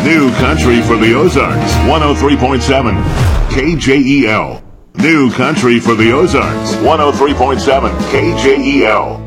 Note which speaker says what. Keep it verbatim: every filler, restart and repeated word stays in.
Speaker 1: New Country for the Ozarks, one oh three point seven K J E L. New Country for the Ozarks, one oh three point seven K J E L.